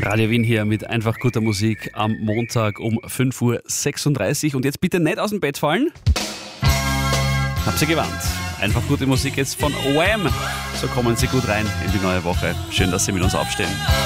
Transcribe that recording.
Radio Wien hier mit einfach guter Musik am Montag um 5:36 Uhr. Und jetzt bitte nicht aus dem Bett fallen. Habt ihr gewarnt? Einfach gute Musik jetzt von Wham! So kommen Sie gut rein in die neue Woche. Schön, dass Sie mit uns aufstehen.